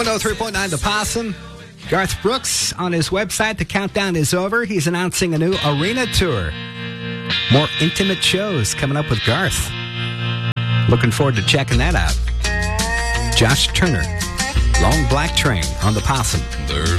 103.9 The Possum. Garth Brooks on his website. The countdown is over. He's announcing a new arena tour. More intimate shows coming up with Garth. Looking forward to checking that out. Josh Turner, Long Black Train on The Possum. There's